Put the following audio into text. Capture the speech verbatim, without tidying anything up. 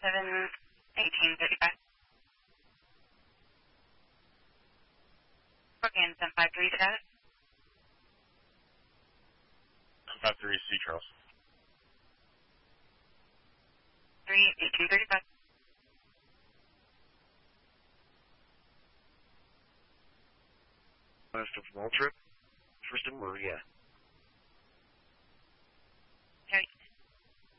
seven eighteen thirty-five. Again, seven five three to that. seven five three, C. Charles. three eighteen thirty-five. Last of Waltrip, first of Maria.